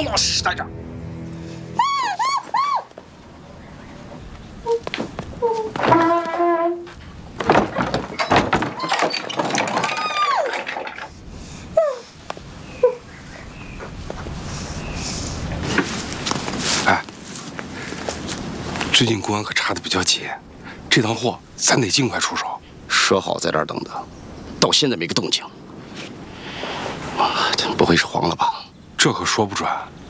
老实实待着。哎，最近公安可查的比较紧，这趟货咱得尽快出手。 说好在这儿等的，到现在没个动静。啊，不会是黄了吧？ 这可说不准。